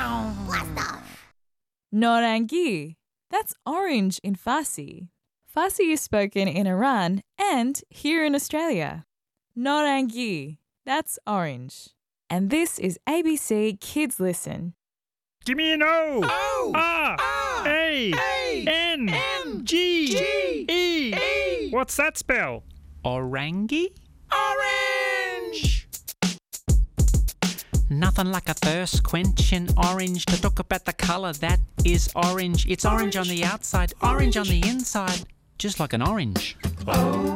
Blast off! Narangi. That's orange in Farsi. Farsi is spoken in Iran and here in Australia. Narangi. That's orange. And this is ABC Kids Listen. Give me an O. O. R. R. A. A. N. N. G. G. E. E. What's that spell? Orangi? Orange! Nothing like a thirst-quenching orange to talk about the colour that is orange. It's orange on the outside, orange on the inside, just like an orange.